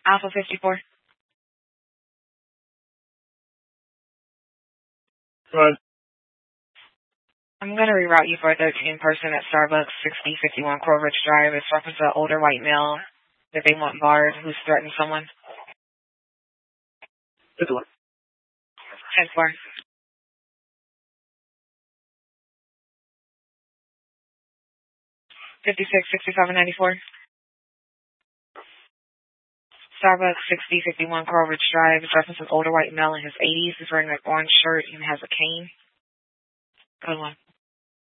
Alpha 54. Good. I'm going to reroute you for a 13 person at Starbucks, 6051 Coral Ridge Drive. It's reference to an older white male that they want barred who's threatened someone. 51. 10-4. 566794. Starbucks, 6051 Coral Ridge Drive. It's reference to an older white male in his 80s. He's wearing an orange shirt and has a cane. Good one.